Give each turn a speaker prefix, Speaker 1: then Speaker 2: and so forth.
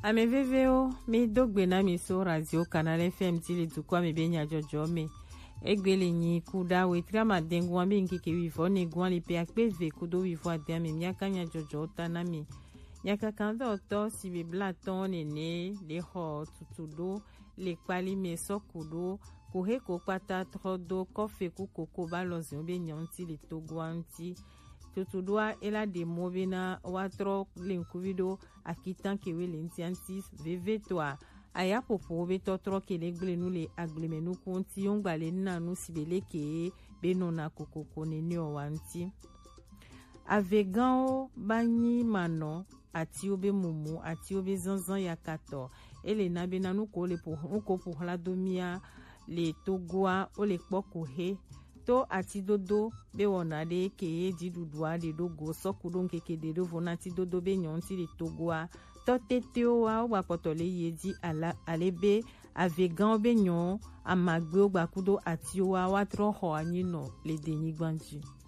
Speaker 1: Ameveveo mi dogbe na mi so radio Canal FM tili tukwa mi benya jojo me egbele nyi kuda wetria madengu wa mi nkike wifo ne gwan li pe akpeve kudo wifo adame miaka nya jojo tana mi nyaka kando to si be blaton ne le ho tutudo le kwali me sokudo kuhe ko pata trodo kofe ku koko balozi obe nyanti le togwanti tutudua ela de movena watro linkuvido akitan kewe lentiantis vevetwa aya popo be totro kele gblenu le aglemenu konti ongbale nanu sibele ke benona kokoko neni owanti avegao banyi mano ati obe mumu ati obe zanzan yakato ele na benanu ko le pour la domia le togoa o le pokohe to ati dodo be wonade ke di dudua de dogo sokudon keke de do vonati dodo be nyonti le togoa to teteo wa o gbapotole yedi ala alebe avegan be nyon amagbe o gbakudo ati o wa watro ho anyino le denyi gbanji